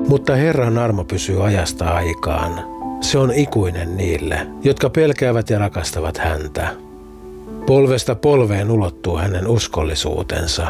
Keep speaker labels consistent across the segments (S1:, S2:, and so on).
S1: Mutta Herran armo pysyy ajasta aikaan. Se on ikuinen niille, jotka pelkäävät ja rakastavat häntä. Polvesta polveen ulottuu hänen uskollisuutensa.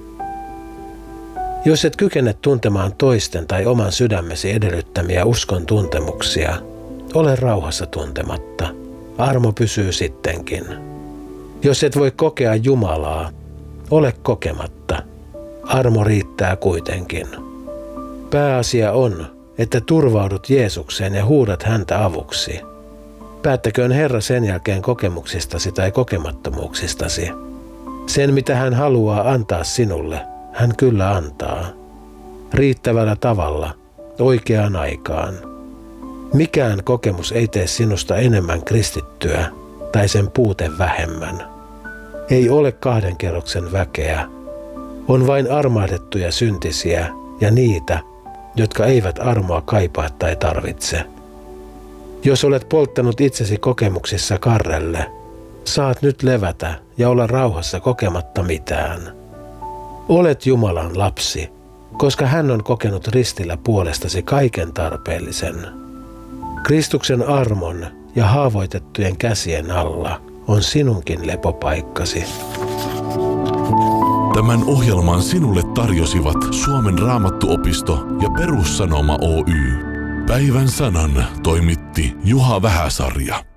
S1: Jos et kykene tuntemaan toisten tai oman sydämesi edellyttämiä uskon tuntemuksia, ole rauhassa tuntematta. Armo pysyy sittenkin. Jos et voi kokea Jumalaa, ole kokematta. Armo riittää kuitenkin. Pääasia on, että turvaudut Jeesukseen ja huudat häntä avuksi. Päättäköön Herra sen jälkeen kokemuksistasi tai kokemattomuuksistasi. Sen, mitä hän haluaa antaa sinulle, hän kyllä antaa. Riittävällä tavalla, oikeaan aikaan. Mikään kokemus ei tee sinusta enemmän kristittyä tai sen puute vähemmän. Ei ole 2 kerroksen väkeä. On vain armahdettuja syntisiä ja niitä, jotka eivät armoa kaipaa tai tarvitse. Jos olet polttanut itsesi kokemuksissa karrelle, saat nyt levätä ja olla rauhassa kokematta mitään. Olet Jumalan lapsi, koska hän on kokenut ristillä puolestasi kaiken tarpeellisen. Kristuksen armon ja haavoitettujen käsien alla on sinunkin lepopaikkasi.
S2: Tämän ohjelman sinulle tarjosivat Suomen Raamattuopisto ja Perussanoma Oy. Päivän sanan toimitti Juha Vähäsarja.